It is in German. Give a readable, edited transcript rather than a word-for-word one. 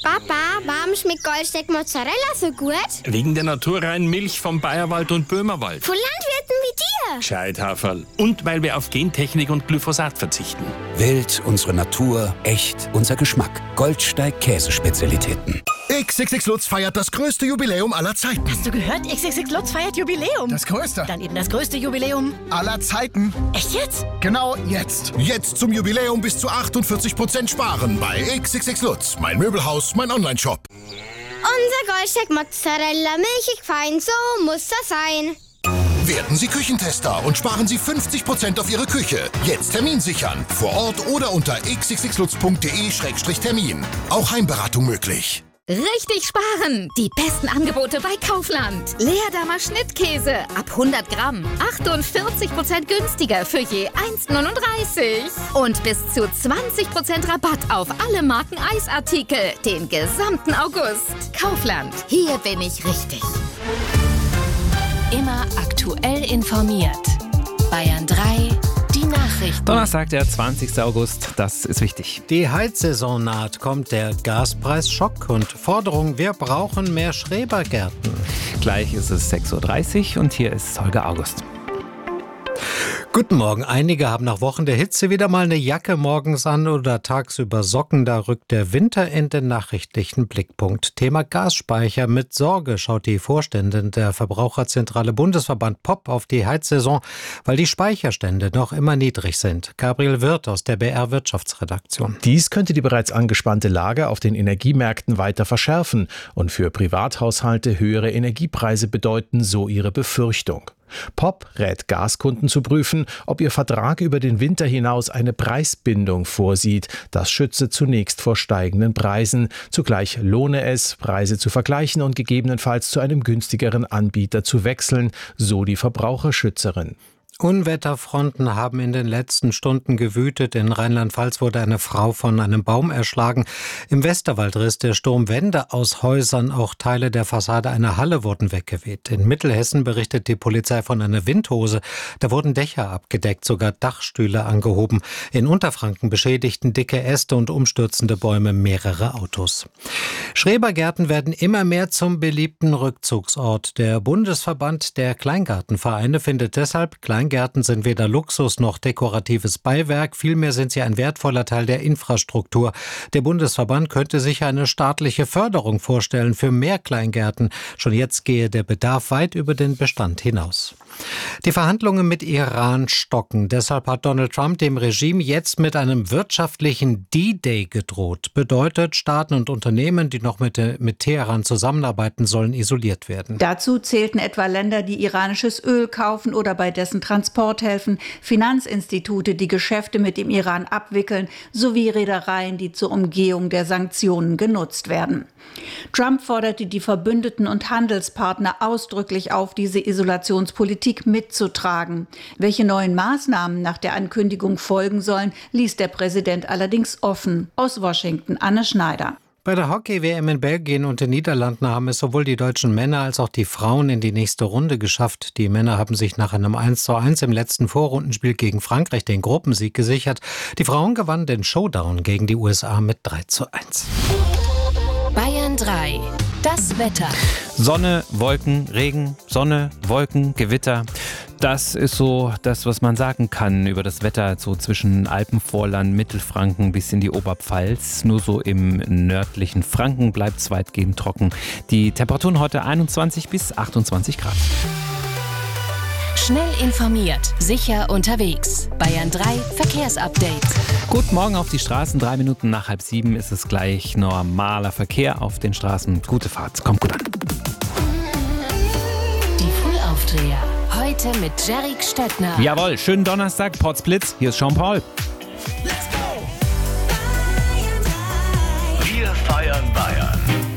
Papa, warum schmeckt Goldsteak Mozzarella so gut? Wegen der naturreinen Milch vom Bayerwald und Böhmerwald. Von Landwirten wie dir. Gescheithaferl. Und weil wir auf Gentechnik und Glyphosat verzichten. Wild, unsere Natur, echt, unser Geschmack. Goldsteig Käsespezialitäten. XXX Lutz feiert das größte Jubiläum aller Zeiten. Hast du gehört? XXX Lutz feiert Jubiläum. Das größte. Dann eben das größte Jubiläum Aller Zeiten. Echt jetzt? Genau jetzt. Jetzt zum Jubiläum bis zu 48% sparen bei XXX Lutz. Mein Möbelhaus, mein Onlineshop. Unser Goldsteak Mozzarella, milchig fein, so muss das sein. Werden Sie Küchentester und sparen Sie 50% auf Ihre Küche. Jetzt Termin sichern. Vor Ort oder unter xxxlutz.de/termin. Auch Heimberatung möglich. Richtig sparen! Die besten Angebote bei Kaufland. Leerdammer Schnittkäse ab 100 Gramm. 48% günstiger für je 1,39. Und bis zu 20% Rabatt auf alle Marken Eisartikel. Den gesamten August. Kaufland. Hier bin ich richtig. Immer aktuell informiert. Bayern 3, die Nachrichten. Donnerstag, der 20. August, das ist wichtig. Die Heizsaison naht, kommt der Gaspreisschock und Forderung, wir brauchen mehr Schrebergärten. Gleich ist es 6.30 Uhr und hier ist Holger August. Guten Morgen. Einige haben nach Wochen der Hitze wieder mal eine Jacke morgens an oder tagsüber Socken. Da rückt der Winter in den nachrichtlichen Blickpunkt. Thema Gasspeicher. Mit Sorge schaut die Vorständin der Verbraucherzentrale Bundesverband POP auf die Heizsaison, weil die Speicherstände noch immer niedrig sind. Gabriel Wirth aus der BR Wirtschaftsredaktion. Dies könnte die bereits angespannte Lage auf den Energiemärkten weiter verschärfen und für Privathaushalte höhere Energiepreise bedeuten, so ihre Befürchtung. POP rät Gaskunden zu prüfen, ob ihr Vertrag über den Winter hinaus eine Preisbindung vorsieht. Das schütze zunächst vor steigenden Preisen. Zugleich lohne es, Preise zu vergleichen und gegebenenfalls zu einem günstigeren Anbieter zu wechseln, so die Verbraucherschützerin. Unwetterfronten haben in den letzten Stunden gewütet. In Rheinland-Pfalz wurde eine Frau von einem Baum erschlagen. Im Westerwald riss der Sturm Wände aus Häusern. Auch Teile der Fassade einer Halle wurden weggeweht. In Mittelhessen berichtet die Polizei von einer Windhose. Da wurden Dächer abgedeckt, sogar Dachstühle angehoben. In Unterfranken beschädigten dicke Äste und umstürzende Bäume mehrere Autos. Schrebergärten werden immer mehr zum beliebten Rückzugsort. Der Bundesverband der Kleingartenvereine findet deshalb, Kleingärten sind weder Luxus noch dekoratives Beiwerk, vielmehr sind sie ein wertvoller Teil der Infrastruktur. Der Bundesverband könnte sich eine staatliche Förderung vorstellen für mehr Kleingärten. Schon jetzt gehe der Bedarf weit über den Bestand hinaus. Die Verhandlungen mit Iran stocken. Deshalb hat Donald Trump dem Regime jetzt mit einem wirtschaftlichen D-Day gedroht. Bedeutet, Staaten und Unternehmen, die noch mit Teheran zusammenarbeiten sollen, isoliert werden. Dazu zählten etwa Länder, die iranisches Öl kaufen oder bei dessen Transport helfen, Finanzinstitute, die Geschäfte mit dem Iran abwickeln, sowie Reedereien, die zur Umgehung der Sanktionen genutzt werden. Trump forderte die Verbündeten und Handelspartner ausdrücklich auf, diese Isolationspolitik mitzutragen. Welche neuen Maßnahmen nach der Ankündigung folgen sollen, ließ der Präsident allerdings offen. Aus Washington, Anne Schneider. Bei der Hockey-WM in Belgien und den Niederlanden haben es sowohl die deutschen Männer als auch die Frauen in die nächste Runde geschafft. Die Männer haben sich nach einem 1:1 im letzten Vorrundenspiel gegen Frankreich den Gruppensieg gesichert. Die Frauen gewannen den Showdown gegen die USA mit 3:1. Bayern 3, das Wetter. Sonne, Wolken, Regen, Sonne, Wolken, Gewitter. Das ist so das, was man sagen kann über das Wetter, so zwischen Alpenvorland, Mittelfranken bis in die Oberpfalz. Nur so im nördlichen Franken bleibt es weitgehend trocken. Die Temperaturen heute 21 bis 28 Grad. Schnell informiert, sicher unterwegs. Bayern 3 Verkehrsupdate. Guten Morgen auf die Straßen. 3 Minuten nach 6:30 ist es gleich normaler Verkehr auf den Straßen. Gute Fahrt, kommt gut an. Die Frühaufdreher. Heute mit Jerrik Stöttner. Jawohl, schönen Donnerstag, Potsblitz. Hier ist Jean-Paul.